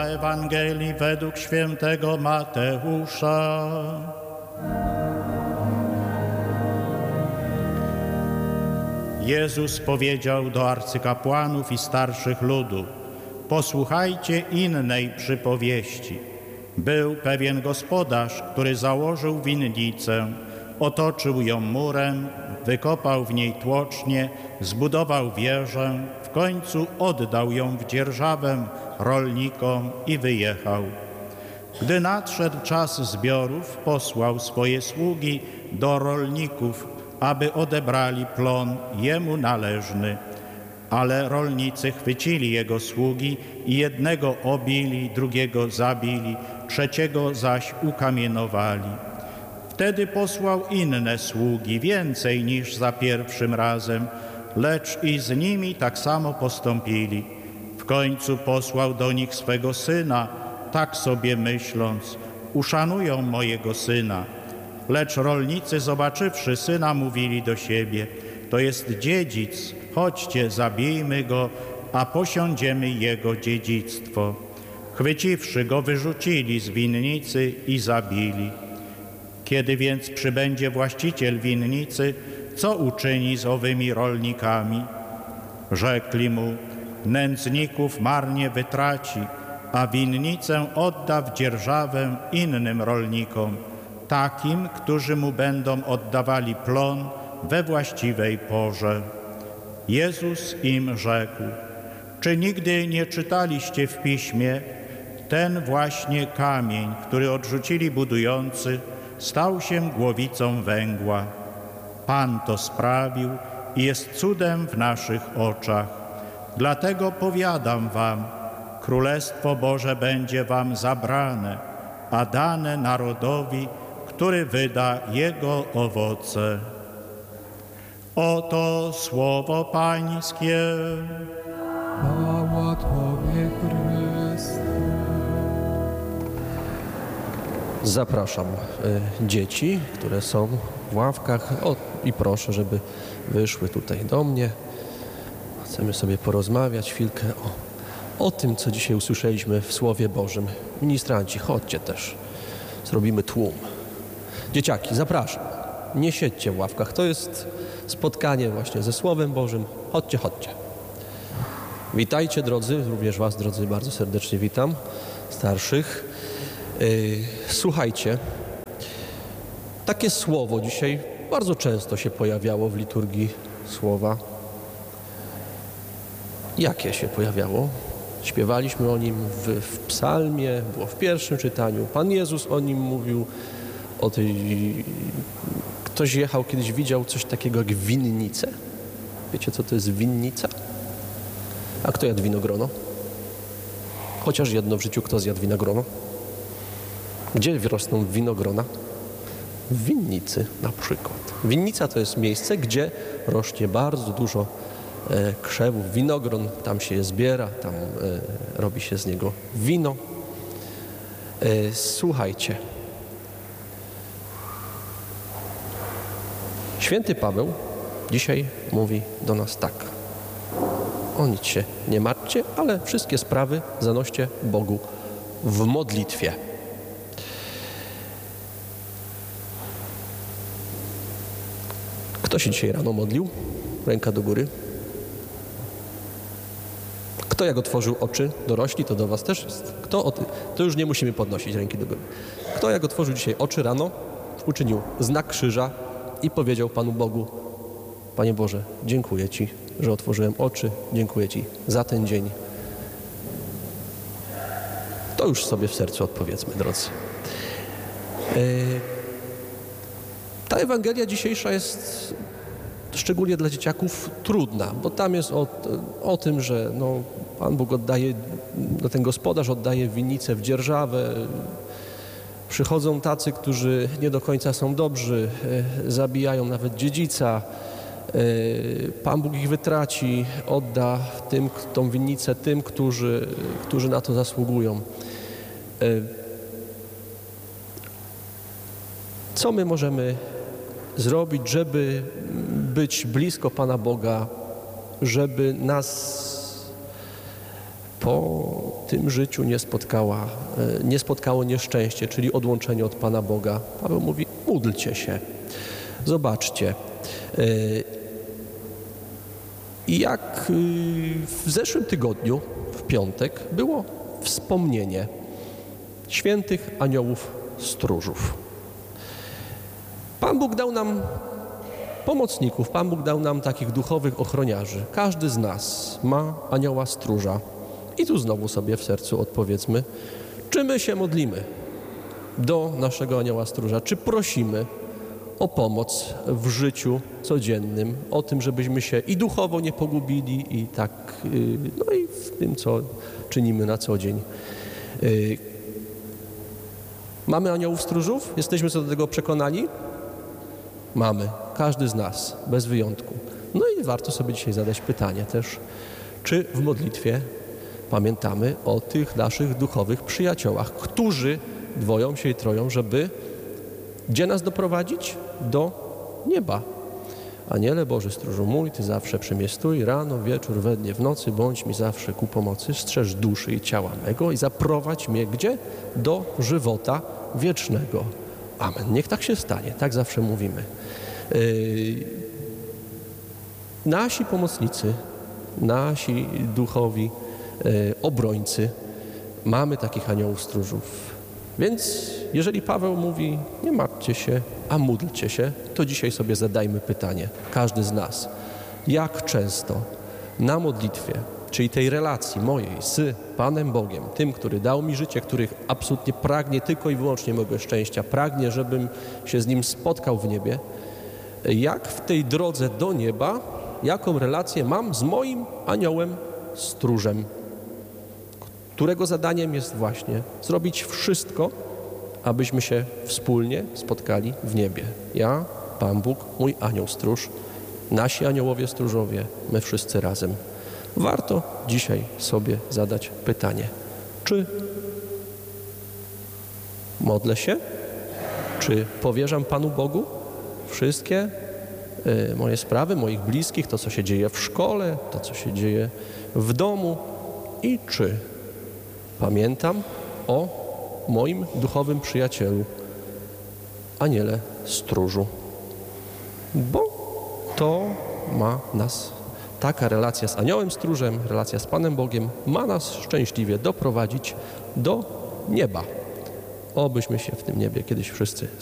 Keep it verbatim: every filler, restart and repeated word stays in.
Ewangelii według świętego Mateusza. Jezus powiedział do arcykapłanów i starszych ludu: posłuchajcie innej przypowieści. Był pewien gospodarz, który założył winnicę, otoczył ją murem, wykopał w niej tłocznię, zbudował wieżę, w końcu oddał ją w dzierżawę rolnikom i wyjechał. Gdy nadszedł czas zbiorów, posłał swoje sługi do rolników, aby odebrali plon jemu należny. Ale rolnicy chwycili jego sługi i jednego obili, drugiego zabili, trzeciego zaś ukamienowali. Wtedy posłał inne sługi, więcej niż za pierwszym razem, lecz i z nimi tak samo postąpili. W końcu posłał do nich swego syna, tak sobie myśląc: uszanują mojego syna. Lecz rolnicy, zobaczywszy syna, mówili do siebie: to jest dziedzic, chodźcie, zabijmy go, a posiądziemy jego dziedzictwo. Chwyciwszy go, wyrzucili z winnicy i zabili. Kiedy więc przybędzie właściciel winnicy, co uczyni z owymi rolnikami? Rzekli mu: nędzników marnie wytraci, a winnicę odda w dzierżawę innym rolnikom, takim, którzy mu będą oddawali plon we właściwej porze. Jezus im rzekł: czy nigdy nie czytaliście w Piśmie: ten właśnie kamień, który odrzucili budujący, stał się głowicą węgła. Pan to sprawił i jest cudem w naszych oczach. Dlatego powiadam wam, Królestwo Boże będzie wam zabrane, a dane narodowi, który wyda jego owoce. Oto słowo Pańskie. Chwała Tobie, Chryste. Zapraszam y, dzieci, które są w ławkach, o, i proszę, żeby wyszły tutaj do mnie. Chcemy sobie porozmawiać chwilkę o, o tym, co dzisiaj usłyszeliśmy w Słowie Bożym. Ministranci, chodźcie też. Zrobimy tłum. Dzieciaki, zapraszam. Nie siedźcie w ławkach. To jest spotkanie właśnie ze Słowem Bożym. Chodźcie, chodźcie. Witajcie, drodzy. Również was, drodzy, bardzo serdecznie witam. Starszych. Yy, słuchajcie. Takie słowo dzisiaj bardzo często się pojawiało w liturgii Słowa. Jakie się pojawiało? Śpiewaliśmy o nim w, w psalmie, było w pierwszym czytaniu. Pan Jezus o nim mówił, o tej... Ktoś jechał kiedyś, widział coś takiego jak winnicę. Wiecie, co to jest winnica? A kto jadł winogrono? Chociaż jedno w życiu, kto zjadł winogrono? Gdzie rosną winogrona? W winnicy na przykład. Winnica to jest miejsce, gdzie rośnie bardzo dużo e, krzewów, winogron. Tam się je zbiera, tam e, robi się z niego wino. E, słuchajcie. Święty Paweł dzisiaj mówi do nas tak: o nic się nie martwcie, ale wszystkie sprawy zanoście Bogu w modlitwie. Kto się dzisiaj rano modlił? Ręka do góry. Kto jak otworzył oczy? Dorośli, to do was też jest. Kto o ty... To już nie musimy podnosić ręki do góry. Kto jak otworzył dzisiaj oczy rano, uczynił znak krzyża i powiedział Panu Bogu: Panie Boże, dziękuję Ci, że otworzyłem oczy, dziękuję Ci za ten dzień. To już sobie w sercu odpowiedzmy, drodzy. Ta Ewangelia dzisiejsza jest szczególnie dla dzieciaków trudna, bo tam jest o, o tym, że no, Pan Bóg oddaje, no, ten gospodarz oddaje winnicę w dzierżawę. Przychodzą tacy, którzy nie do końca są dobrzy, zabijają nawet dziedzica. Pan Bóg ich wytraci, odda tym, tą winnicę tym, którzy, którzy na to zasługują. Co my możemy zrobić, żeby być blisko Pana Boga, żeby nas po tym życiu nie, spotkała, nie spotkało nieszczęście, czyli odłączenie od Pana Boga. Paweł mówi, módlcie się. Zobaczcie. I jak w zeszłym tygodniu, w piątek, było wspomnienie świętych aniołów stróżów. Pan Bóg dał nam pomocników, Pan Bóg dał nam takich duchowych ochroniarzy. Każdy z nas ma anioła stróża. I tu znowu sobie w sercu odpowiedzmy, czy my się modlimy do naszego anioła stróża, czy prosimy o pomoc w życiu codziennym, o tym, żebyśmy się i duchowo nie pogubili, i tak, no i w tym, co czynimy na co dzień. Mamy aniołów stróżów? Jesteśmy co do tego przekonani? Mamy. Każdy z nas, bez wyjątku. No i warto sobie dzisiaj zadać pytanie też, czy w modlitwie pamiętamy o tych naszych duchowych przyjaciołach, którzy dwoją się i troją, żeby gdzie nas doprowadzić? Do nieba. Aniele Boży, stróżu mój, Ty zawsze przy mnie stój, rano, wieczór, we dnie, w nocy, bądź mi zawsze ku pomocy, strzeż duszy i ciała mego i zaprowadź mnie gdzie? Do żywota wiecznego. Amen. Niech tak się stanie, tak zawsze mówimy. Yy, nasi pomocnicy, nasi duchowi yy, obrońcy, mamy takich aniołów stróżów. Więc jeżeli Paweł mówi, nie martwcie się, a módlcie się, to dzisiaj sobie zadajmy pytanie, każdy z nas, jak często na modlitwie, czyli tej relacji mojej z Panem Bogiem, tym, który dał mi życie, który absolutnie pragnie tylko i wyłącznie mojego szczęścia, pragnie, żebym się z Nim spotkał w niebie, jak w tej drodze do nieba, jaką relację mam z moim aniołem stróżem, którego zadaniem jest właśnie zrobić wszystko, abyśmy się wspólnie spotkali w niebie. Ja, Pan Bóg, mój anioł stróż, nasi aniołowie stróżowie, my wszyscy razem. Warto dzisiaj sobie zadać pytanie, czy modlę się, czy powierzam Panu Bogu wszystkie y, moje sprawy, moich bliskich, to co się dzieje w szkole, to co się dzieje w domu i czy pamiętam o moim duchowym przyjacielu, aniele stróżu. Bo to ma nas, taka relacja z aniołem stróżem, relacja z Panem Bogiem ma nas szczęśliwie doprowadzić do nieba. Obyśmy się w tym niebie kiedyś wszyscy